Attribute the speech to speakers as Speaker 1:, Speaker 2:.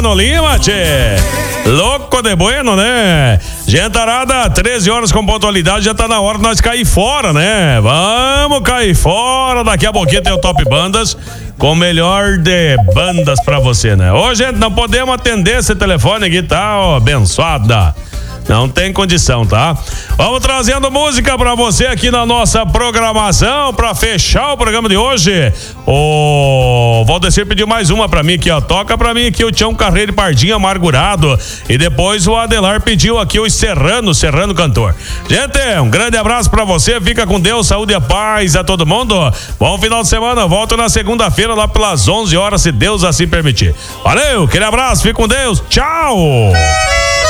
Speaker 1: Mano Lima, tchê. Louco de bueno, né? Gentarada, 13 horas com pontualidade, já tá na hora de nós cair fora, né? Vamos cair fora. Daqui a pouquinho tem o Top Bandas com o melhor de bandas pra você, né? Ô, gente, não podemos atender esse telefone aqui, tá, ó, abençoada. Não tem condição, tá? Vamos trazendo música pra você aqui na nossa programação pra fechar o programa de hoje. O Valdecir pediu mais uma pra mim aqui, ó. Toca pra mim aqui o Tião Carreiro e Pardinho Amargurado. E depois o Adelar pediu aqui o Serrano Cantor. Gente, um grande abraço pra você. Fica com Deus, saúde e paz a todo mundo. Bom final de semana. Volto na segunda-feira lá pelas 11 horas, se Deus assim permitir. Valeu, aquele abraço. Fica com Deus. Tchau.